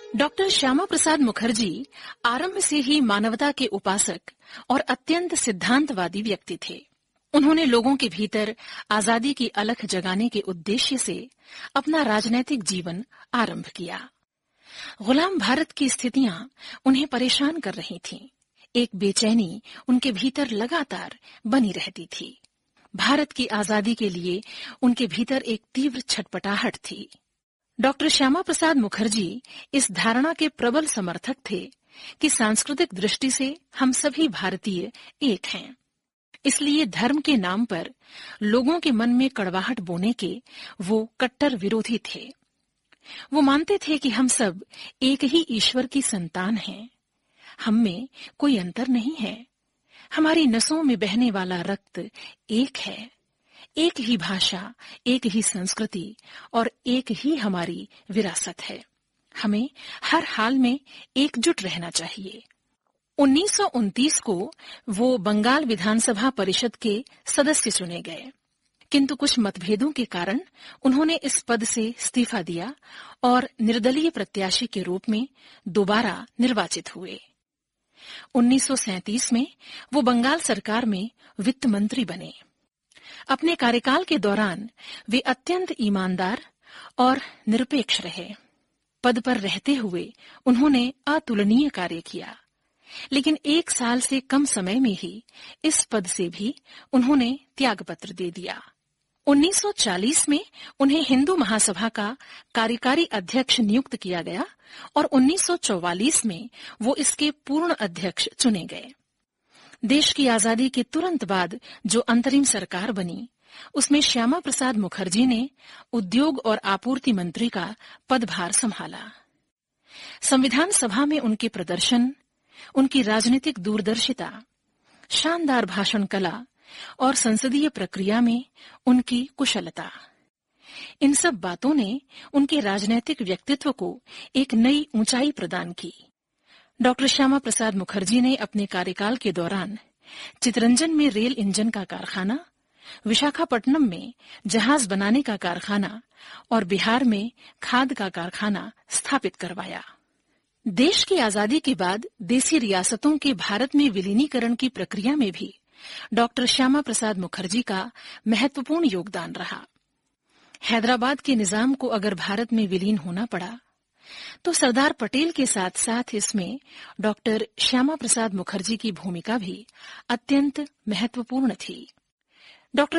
Doctor Shyama Prasad Mukherjee आरंभ से ही मानवता के उपासक और अत्यंत सिद्धांतवादी व्यक्ति थे। उन्होंने लोगों के भीतर आजादी की अलख जगाने के उद्देश्य से अपना राजनैतिक जीवन आरंभ किया। गुलाम भारत की स्थितियां उन्हें परेशान कर रही थीं। एक बेचैनी उनके भीतर लगातार बनी रहती थी। भारत की आजादी के लिए उनके भीतर एक तीव्र छटपटाहट थी। डॉक्टर श्यामा प्रसाद मुखर्जी इस धारणा के प्रबल समर्थक थे कि सांस्कृतिक दृष्टि से हम सभी भारतीय एक हैं। इसलिए धर्म के नाम पर लोगों के मन में कड़वाहट बोने के वो कट्टर विरोधी थे। वो मानते थे कि हम सब एक ही ईश्वर की संतान हैं। हम में कोई अंतर नहीं है। हमारी नसों में बहने वाला रक्त एक है। एक ही भाषा, एक ही संस्कृति और एक ही हमारी विरासत है। हमें हर हाल में एकजुट रहना चाहिए। 1929 को वो बंगाल विधानसभा परिषद के सदस्य चुने गए, किंतु कुछ मतभेदों के कारण उन्होंने इस पद से इस्तीफा दिया और निर्दलीय प्रत्याशी के रूप में दोबारा निर्वाचित हुए। 1937 में वो बंगाल सरकार में वित्त मंत्री बने। अपने कार्यकाल के दौरान वे अत्यंत ईमानदार और निरपेक्ष रहे। पद पर रहते हुए उन्होंने अतुलनीय कार्य किया, लेकिन 1 साल से कम समय में ही इस पद से भी उन्होंने त्यागपत्र दे दिया। 1940 में उन्हें हिंदू महासभा का कार्यकारी अध्यक्ष नियुक्त किया गया और 1944 में वो इसके पूर्ण अध्यक्ष चुने गए। देश की आजादी के तुरंत बाद जो अंतरिम सरकार बनी, उसमें श्यामा प्रसाद मुखर्जी ने उद्योग और आपूर्ति मंत्री का पदभार संभाला। संविधान सभा में उनके प्रदर्शन, उनकी राजनीतिक दूरदर्शिता, शानदार भाषण कला और संसदीय प्रक्रिया में उनकी कुशलता, इन सब बातों ने उनके राजनीतिक व्यक्तित्व को एक नई ऊंचाई प्रदान की। डॉक्टर श्यामा प्रसाद मुखर्जी ने अपने कार्यकाल के दौरान चितरंजन में रेल इंजन का कारखाना, विशाखापट्टनम में जहाज बनाने का कारखाना और बिहार में खाद का कारखाना स्थापित करवाया। देश की आजादी के बाद देसी रियासतों के भारत में विलीनीकरण की प्रक्रिया में भी डॉक्टर श्यामा प्रसाद मुखर्जी का महत्वपूर्ण योगदान रहा। हैदराबाद के निजाम को अगर भारत में विलीन होना पड़ा, तो सरदार पटेल के साथ साथ इसमें डॉक्टर श्यामा प्रसाद मुखर्जी की भूमिका भी अत्यंत महत्वपूर्ण थी। डॉक्टर